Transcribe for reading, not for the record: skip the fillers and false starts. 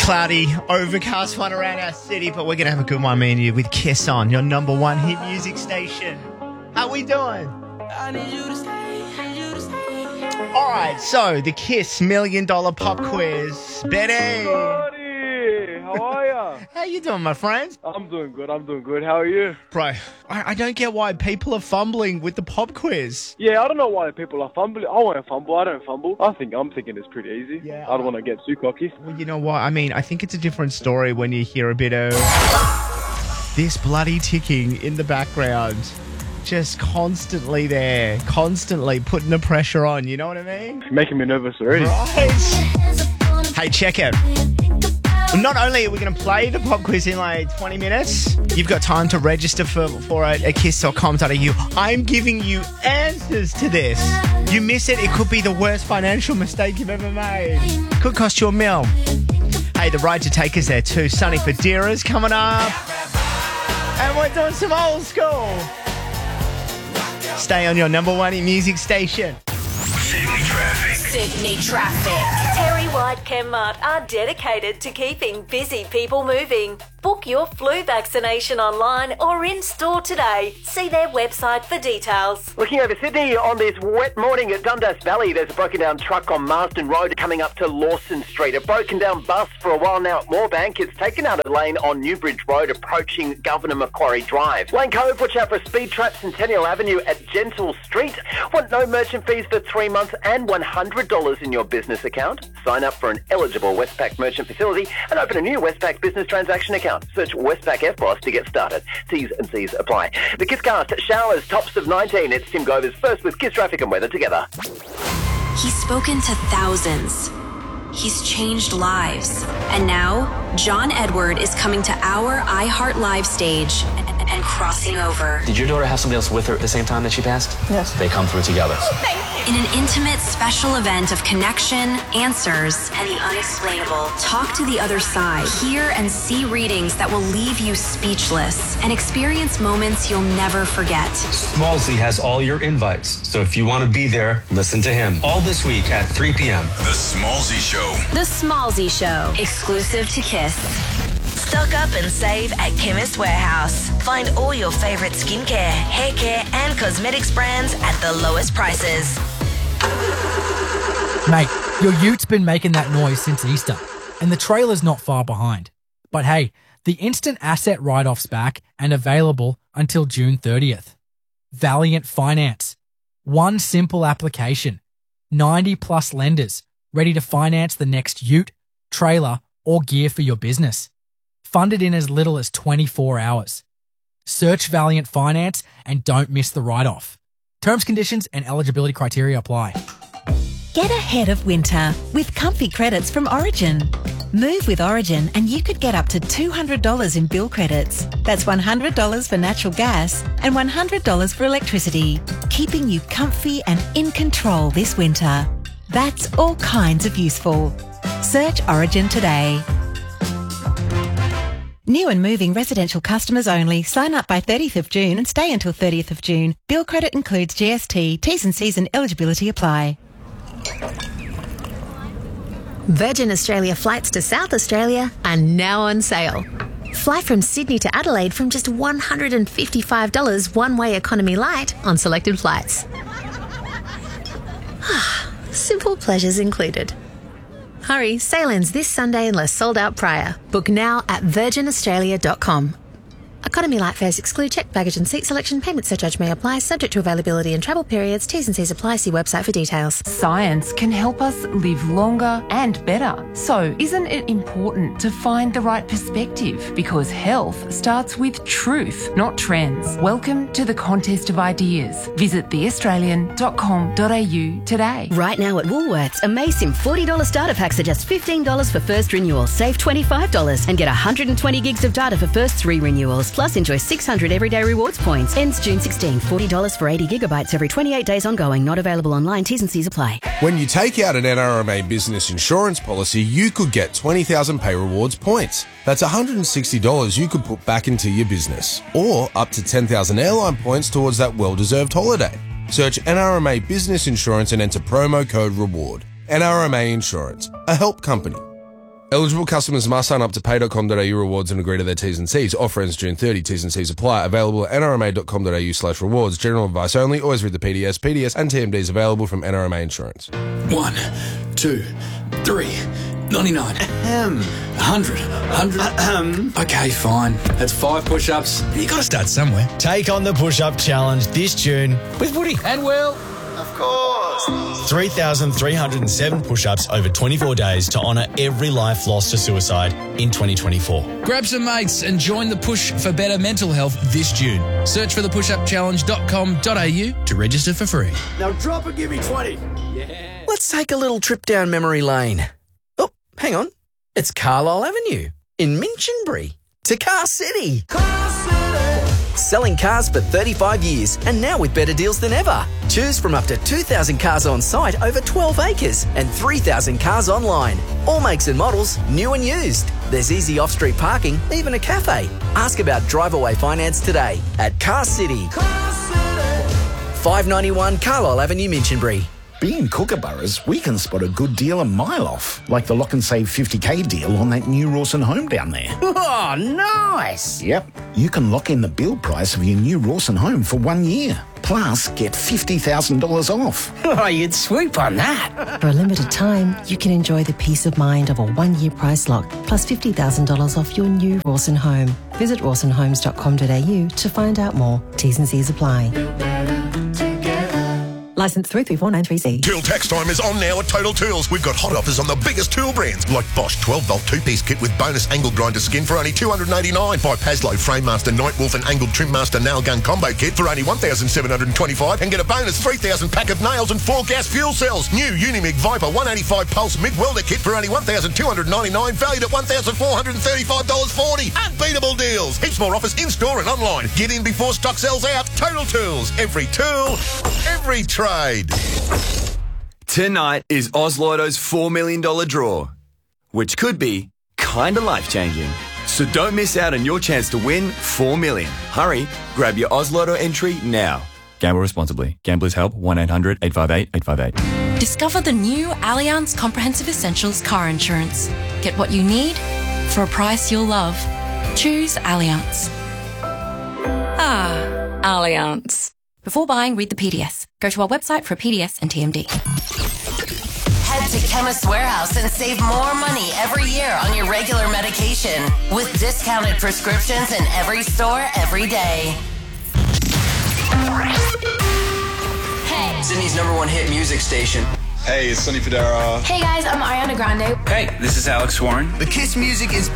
Cloudy, overcast one around our city, but we're going to have a good one, me and you, with Kiss on, your number one hit music station. How we doing? I need you to stay. All right, so the Kiss $1 Million Pop Quiz. Betty. Buddy, how are ya? How you doing, my friend? I'm doing good. How are you? Bro, I don't get why people are fumbling with the pop quiz. Yeah, I don't know why people are fumbling. I won't fumble. I don't fumble. I'm thinking it's pretty easy. Yeah, I don't want to get too cocky. Well, you know what? I mean, I think it's a different story when you hear a bit of this bloody ticking in the background. Just constantly there, constantly putting the pressure on. You know what I mean? You're making me nervous already. Right. Hey, check it. Not only are we going to play the pop quiz in like 20 minutes, you've got time to register for it at kiss.com.au. I'm giving you answers to this. You miss it, it could be the worst financial mistake you've ever made. Could cost you $1 million. Hey, the ride to take us there too. Sunny Fadira's coming up. And we're doing some old school. Stay on your number one in music station. Sydney Traffic. Terry White Chemmart are dedicated to keeping busy people moving. Book your flu vaccination online or in-store today. See their website for details. Looking over Sydney on this wet morning at Dundas Valley, there's a broken down truck on Marsden Road coming up to Lawson Street. A broken down bus for a while now at Moorebank. It's taken out of the lane on Newbridge Road approaching Governor Macquarie Drive. Lane Cove, watch out for a speed trap Centennial Avenue at Gentle Street. Want no merchant fees for 3 months and $100 in your business account? Sign up for an eligible Westpac merchant facility and open a new Westpac business transaction account. Search Westpac FBOSS to get started. T's and C's apply. The Kisscast showers tops of 19. It's Tim Govers first with Kiss Traffic and Weather together. He's spoken to thousands. He's changed lives. And now, John Edward is coming to our iHeart Live stage and crossing over. Did your daughter have somebody else with her at the same time that she passed? Yes. They come through together. In an intimate special event of connection, answers, and the unexplainable. Talk to the other side. Hear and see readings that will leave you speechless and experience moments you'll never forget. Smallsy has all your invites, so if you want to be there, listen to him. All this week at 3 p.m. The Smallsy Show. The Smallsy Show. Exclusive to Kiss. Stock up and save at Chemist Warehouse. Find all your favourite skincare, hair care and cosmetics brands at the lowest prices. Mate, your ute's been making that noise since Easter, and the trailer's not far behind. But hey, the instant asset write-off's back and available until June 30th. Valiant Finance. One simple application. 90 plus lenders ready to finance the next ute, trailer, or gear for your business. Funded in as little as 24 hours. Search Valiant Finance and don't miss the write-off. Terms, conditions, and eligibility criteria apply. Get ahead of winter with comfy credits from Origin. Move with Origin and you could get up to $200 in bill credits. That's $100 for natural gas and $100 for electricity, keeping you comfy and in control this winter. That's all kinds of useful. Search Origin today. New and moving residential customers only. Sign up by 30th of June and stay until 30th of June. Bill credit includes GST. T's and C's and eligibility apply. Virgin Australia flights to South Australia are now on sale. Fly from Sydney to Adelaide from just $155 one-way economy light on selected flights. Simple pleasures included. Hurry, sale ends this Sunday unless sold out prior. Book now at virginaustralia.com. Economy light fares exclude checked baggage and seat selection. Payment surcharge may apply, subject to availability and travel periods. T's and C's apply. See website for details. Science can help us live longer and better. So isn't it important to find the right perspective? Because health starts with truth, not trends. Welcome to the contest of ideas. Visit theaustralian.com.au today. Right now at Woolworths, Amazing $40 starter packs are just $15 for first renewal. Save $25 and get 120 gigs of data for first 3 renewals. Plus, enjoy 600 everyday rewards points. Ends June 16. $40 for 80 gigabytes every 28 days ongoing. Not available online. T's and C's apply. When you take out an NRMA business insurance policy, you could get 20,000 pay rewards points. That's $160 you could put back into your business. Or up to 10,000 airline points towards that well-deserved holiday. Search NRMA Business Insurance and enter promo code REWARD. NRMA Insurance, a help company. Eligible customers must sign up to pay.com.au rewards and agree to their T's and C's. Offer ends June 30. T's and C's apply. Available at nrma.com.au/rewards. General advice only. Always read the PDS. PDS and TMDs available from NRMA Insurance. 1, 2, 3, 99. 100. Okay, fine. That's 5 push-ups. You got to start somewhere. Take on the push-up challenge this June with Woody. And Will. Of course. 3,307 push-ups over 24 days to honour every life lost to suicide in 2024. Grab some mates and join the push for better mental health this June. Search for thepushupchallenge.com.au to register for free. Now drop and give me 20. Yeah. Let's take a little trip down memory lane. Oh, hang on. It's Carlisle Avenue in Minchinbury to Car City. Car City. Selling cars for 35 years and now with better deals than ever. Choose from up to 2,000 cars on site over 12 acres and 3,000 cars online. All makes and models, new and used. There's easy off-street parking, even a cafe. Ask about drive-away finance today at Car City. Car City. 591 Carlisle Avenue, Minchinbury. Being Kookaburras, we can spot a good deal a mile off, like the Lock and Save 50k deal on that new Rawson home down there. Oh, nice! Yep, you can lock in the build price of your new Rawson home for 1 year. Plus, get $50,000 off. Oh, you'd swoop on that. For a limited time, you can enjoy the peace of mind of a 1-year price lock, plus $50,000 off your new Rawson home. Visit rawsonhomes.com.au to find out more. T's and C's apply. Licence 334936. Tool tax time is on now at Total Tools. We've got hot offers on the biggest tool brands like Bosch 12-volt two-piece kit with bonus angle grinder skin for only $289. Buy Paslow Framemaster Nightwolf and Angled Trimmaster Nail Gun Combo Kit for only $1,725 and get a bonus 3,000 pack of nails and 4 gas fuel cells. New Unimig Viper 185 Pulse MIG Welder Kit for only $1,299, valued at $1,435.40. Unbeatable deals. Heaps more offers in-store and online. Get in before stock sells out. Total Tools. Every tool, every trade. Tonight is Oz Lotto's $4 million draw, which could be kinda life-changing. So don't miss out on your chance to win $4 million. Hurry, grab your Oz Lotto entry now. Gamble responsibly. Gamblers Help 1-800-858-858. Discover the new Allianz Comprehensive Essentials car insurance. Get what you need for a price you'll love. Choose Allianz. Allianz. Before buying, read the PDS. Go to our website for a PDS and TMD. Head to Chemist Warehouse and save more money every year on your regular medication with discounted prescriptions in every store every day. Hey. Sydney's #1 hit music station. Hey, it's Sonny Fodera. Hey guys, I'm Ariana Grande. Hey, this is Alex Warren. The Kiss music is